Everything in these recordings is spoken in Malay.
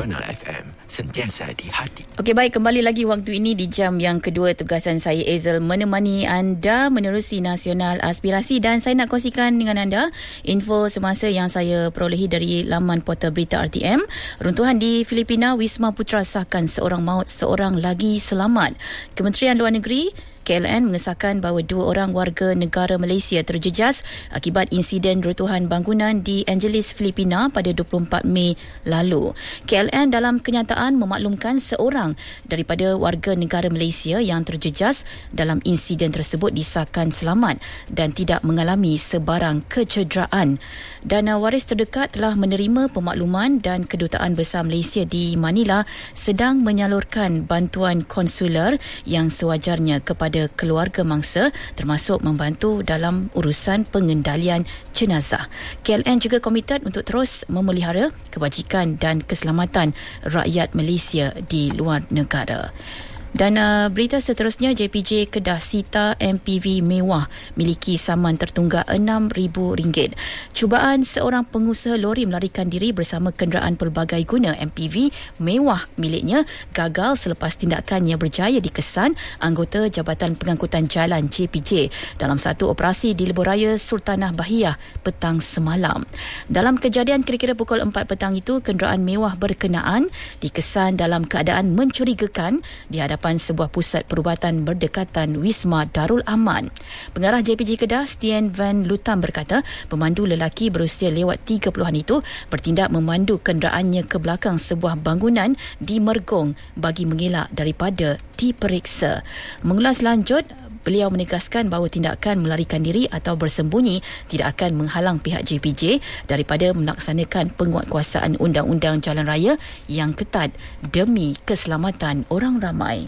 Nasional FM, sentiasa di hati. Okey, baik, kembali lagi waktu ini di jam yang kedua. Tugasan saya Ezel menemani anda menerusi Nasional Aspirasi, dan saya nak kongsikan dengan anda info semasa yang saya perolehi dari laman portal berita RTM. Runtuhan di Filipina, Wisma Putra sahkan seorang maut, seorang lagi selamat. Kementerian Luar Negeri KLN mengesahkan bahawa 2 orang warga negara Malaysia terjejas akibat insiden runtuhan bangunan di Angeles, Filipina pada 24 Mei lalu. KLN dalam kenyataan memaklumkan seorang daripada warga negara Malaysia yang terjejas dalam insiden tersebut disahkan selamat dan tidak mengalami sebarang kecederaan. Dan waris terdekat telah menerima pemakluman dan Kedutaan Besar Malaysia di Manila sedang menyalurkan bantuan konsuler yang sewajarnya kepada keluarga mangsa, termasuk membantu dalam urusan pengendalian jenazah. KLN juga komited untuk terus memelihara kebajikan dan keselamatan rakyat Malaysia di luar negara. Dan berita seterusnya, JPJ Kedah sita MPV mewah miliki saman tertunggak RM6,000. Cubaan seorang pengusaha lori melarikan diri bersama kenderaan pelbagai guna MPV mewah miliknya gagal selepas tindakannya berjaya dikesan anggota Jabatan Pengangkutan Jalan JPJ dalam satu operasi di Lebuhraya Sultanah Bahiyah petang semalam. Dalam kejadian kira-kira pukul 4 petang itu, kenderaan mewah berkenaan dikesan dalam keadaan mencurigakan di hadapan sebuah pusat perubatan berdekatan Wisma Darul Aman. Pengarah JPJ Kedah, Stian Van Lutam berkata, pemandu lelaki berusia lewat 30-an itu bertindak memandu kenderaannya ke belakang sebuah bangunan di Mergong bagi mengelak daripada diperiksa. Mengulas lanjut, beliau menegaskan bahawa tindakan melarikan diri atau bersembunyi tidak akan menghalang pihak JPJ daripada melaksanakan penguatkuasaan undang-undang jalan raya yang ketat demi keselamatan orang ramai.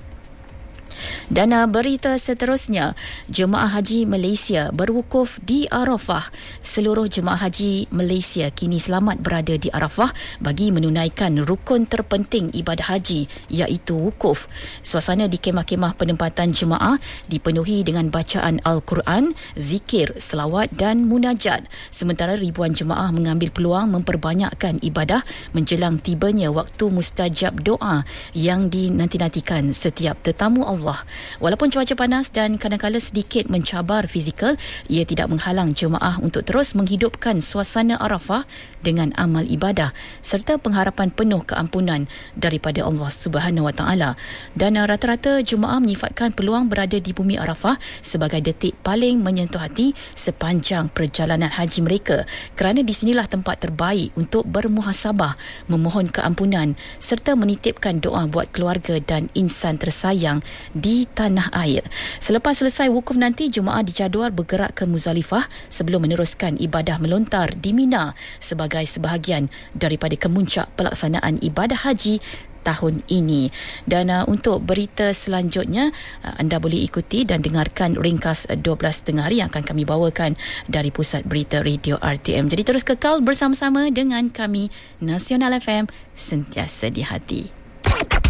Dan berita seterusnya, jemaah haji Malaysia berwukuf di Arafah. Seluruh jemaah haji Malaysia kini selamat berada di Arafah bagi menunaikan rukun terpenting ibadah haji, iaitu wukuf. Suasana di kemah-kemah penempatan jemaah dipenuhi dengan bacaan Al-Quran, zikir, selawat dan munajat. Sementara ribuan jemaah mengambil peluang memperbanyakkan ibadah menjelang tibanya waktu mustajab doa yang dinanti-nantikan setiap tetamu Allah. Walaupun cuaca panas dan kadang-kadang sedikit mencabar fizikal, ia tidak menghalang jemaah untuk terus menghidupkan suasana Arafah dengan amal ibadah serta pengharapan penuh keampunan daripada Allah Subhanahu Wa Taala. Dan rata-rata jemaah menyifatkan peluang berada di bumi Arafah sebagai detik paling menyentuh hati sepanjang perjalanan haji mereka, kerana di sinilah tempat terbaik untuk bermuhasabah, memohon keampunan serta menitipkan doa buat keluarga dan insan tersayang di tanah air. Selepas selesai wukuf nanti, jemaah dijadual bergerak ke Muzdalifah sebelum meneruskan ibadah melontar di Mina sebagai sebahagian daripada kemuncak pelaksanaan ibadah haji tahun ini. Dan untuk berita selanjutnya, anda boleh ikuti dan dengarkan ringkas 12 tengah hari yang akan kami bawakan dari Pusat Berita Radio RTM. Jadi terus kekal bersama-sama dengan kami, Nasional FM, sentiasa di hati.